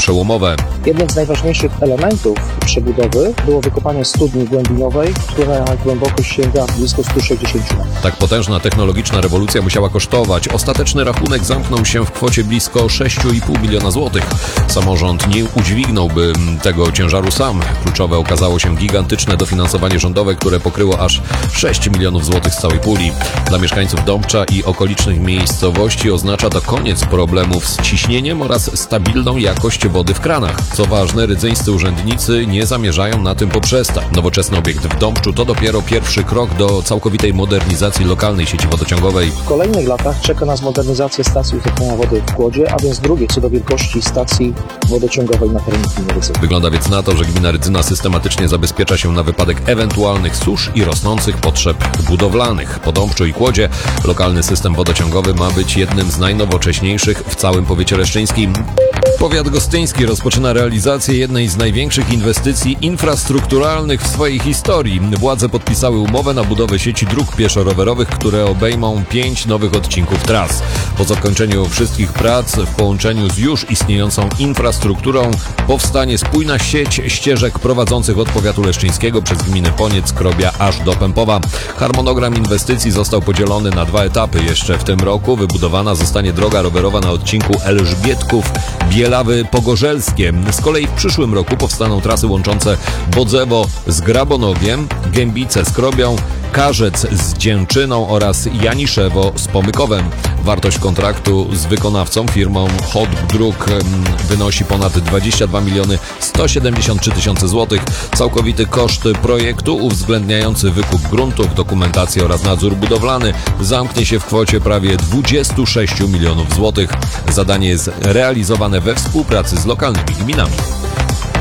przełomowe. Jednym z najważniejszych elementów przebudowy było wykopanie studni głębinowej, która głębokość sięga blisko 160 metrów. Tak potężna technologiczna rewolucja musiała kosztować. Ostateczny rachunek zamknął się w kwocie blisko 6,5 miliona złotych. Samorząd nie udźwignąłby tego ciężaru sam. Kluczowe okazało się gigantyczne dofinansowanie rządowe, które pokryło aż 6 milionów złotych z całej puli. Dla mieszkańców Dąbcza i okolicznych miejscowości oznacza to koniec problemów z ciśnieniem oraz stabilną jakość wody w kranach. Co ważne, rydzyńscy urzędnicy nie zamierzają na tym poprzestać. Nowoczesny obiekt w Dąbczu to dopiero pierwszy krok do całkowitej modernizacji lokalnej sieci wodociągowej. W kolejnych latach czeka nas modernizacja stacji uzyskania wody w Kłodzie, a więc drugiej co do wielkości stacji wodociągowej na terenie gminy Rydzyna. Wygląda więc na to, że gmina Rydzyna systematycznie zabezpiecza się na wypadek ewentualnych susz i rosnących potrzeb budowlanych. Po Dąbczu i Kłodzie lokalny system wodociągowy ma być jednym z najnowocześniejszych w całym powiecie leszczyńskim. Powiat gostyński rozpoczyna realizację jednej z największych inwestycji infrastrukturalnych w swojej historii. Władze podpisały umowę na budowę sieci dróg pieszo-rowerowych, które obejmą 5 nowych odcinków tras. Po zakończeniu wszystkich prac w połączeniu z już istniejącą infrastrukturą powstanie spójna sieć ścieżek prowadzących od powiatu leszczyńskiego przez gminy Poniec, Krobia aż do Pępowa. Harmonogram inwestycji został podzielony na 2 etapy. Jeszcze w tym roku wybudowana zostanie droga rowerowa na odcinku Elżbietków-Bielawy-Pogorzelskie. Z kolei w przyszłym roku powstaną trasy łączące Bodzewo z Grabonowiem, Gębice z Krobią, Karzec z Dzięczyną oraz Janiszewo z Pomykowem. Wartość kontraktu z wykonawcą firmą Hot Dróg wynosi ponad 22 miliony 173 tysiące złotych. Całkowity koszt projektu uwzględniający wykup gruntów, dokumentację oraz nadzór budowlany zamknie się w kwocie prawie 26 milionów złotych. Zadanie jest realizowane we współpracy z lokalnymi gminami.